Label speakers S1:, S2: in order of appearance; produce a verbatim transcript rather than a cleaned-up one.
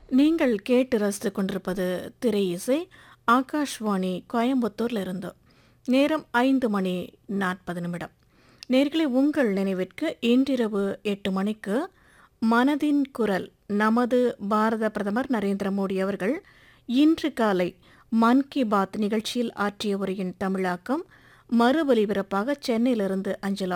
S1: நீங்கள் கேட்டு ரசித்துக் கொண்டிருப்பது திரை இசை ஆகாஷ்வாணி கோயம்புத்தூர்ல இருந்து. நேரம் ஐந்து மணி நாற்பது நிமிடம். நேர்களே, உங்கள் நினைவிற்கு இன்றிரவு எட்டு மணிக்கு மனதின் குரல் நமது பாரத பிரதமர் நரேந்திர மோடி அவர்கள் இன்று காலை மன் கி பாத் நிகழ்ச்சியில் ஆற்றிய உரையின் தமிழாக்கம் மறு ஒலிபரப்பாக சென்னையிலிருந்து அஞ்சலா